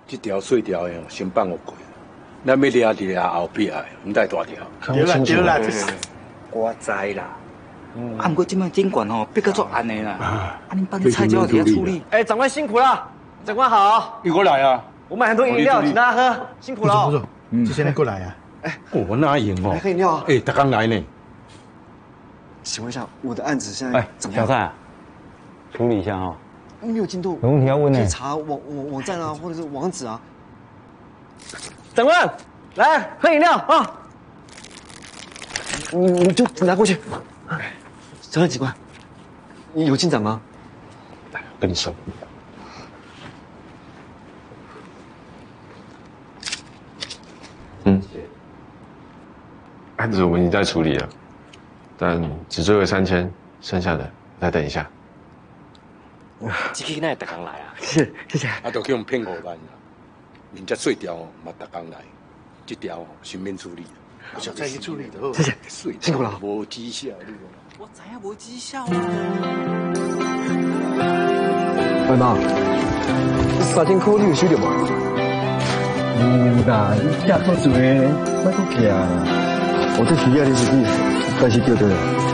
这条碎条的先放我过，咱要抓伫咧后壁的，唔带大条。 对啦对啦， 我知啦。啊，不过这摆监管吼，逼到作暗的啦。啊，恁班的菜椒底下处理。 哎，长官辛苦了，长官好。 你过来啊！ 我买很多饮料，请大家喝，辛苦了。 不错，这现在过来啊。 哎，我哪赢哦？ 来喝饮料啊！ 哎，他刚来呢。 请问一下，我的案子现在怎么样？ 小蔡，处理一下哈。 没有进度。 有问题要问呢。 可以查网站啊，或者是网址啊。长官，来喝饮料啊！你就拿过去。长官警官，你有进展吗？ 跟你说。 案子我们已经在处理了，但只追回3000，剩下的再等一下。 这个那特工来啊！谢谢。 啊，就去用骗5万啦，人家碎条嘛特工来，这条先免处理。 小蔡去处理的。 谢谢，辛苦了。 无绩效，你讲。 我知影无绩效啊。 外妈，3000块你有收到无？ 有啦，你吃好做诶，莫搁惊啦。 我在需要你是你，但是对的。